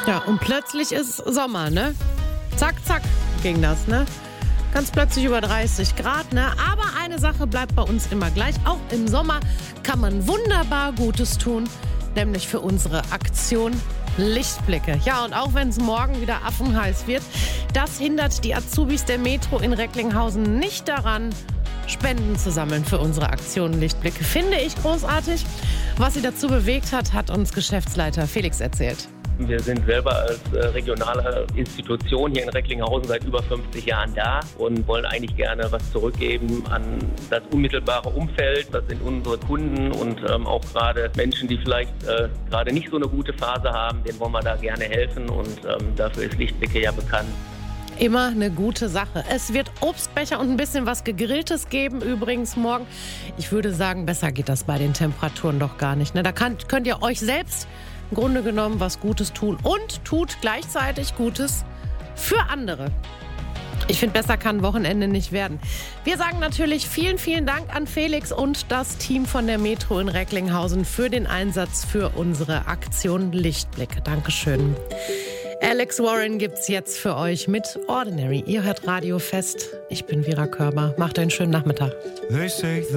Ja, und plötzlich ist Sommer, ne? Zack, zack ging das, ne? Ganz plötzlich über 30 Grad, ne? Aber eine Sache bleibt bei uns immer gleich. Auch im Sommer kann man wunderbar Gutes tun, nämlich für unsere Aktion Lichtblicke. Ja, und auch wenn es morgen wieder affenheiß wird, das hindert die Azubis der Metro in Recklinghausen nicht daran, Spenden zu sammeln für unsere Aktion Lichtblicke. Finde ich großartig. Was sie dazu bewegt hat, hat uns Geschäftsleiter Felix erzählt. Wir sind selber als regionale Institution hier in Recklinghausen seit über 50 Jahren da und wollen eigentlich gerne was zurückgeben an das unmittelbare Umfeld. Das sind unsere Kunden und auch gerade Menschen, die vielleicht gerade nicht so eine gute Phase haben, denen wollen wir da gerne helfen und dafür ist Lichtblicke ja bekannt. Immer eine gute Sache. Es wird Obstbecher und ein bisschen was Gegrilltes geben übrigens morgen. Ich würde sagen, besser geht das bei den Temperaturen doch gar nicht. Ne? Da könnt ihr euch selbst im Grunde genommen was Gutes tun und tut gleichzeitig Gutes für andere. Ich finde, besser kann ein Wochenende nicht werden. Wir sagen natürlich vielen, vielen Dank an Felix und das Team von der Metro in Recklinghausen für den Einsatz für unsere Aktion Lichtblicke. Dankeschön. Alex Warren gibt's jetzt für euch mit Ordinary. Ihr hört Radio Fest. Ich bin Vera Körber. Macht einen schönen Nachmittag.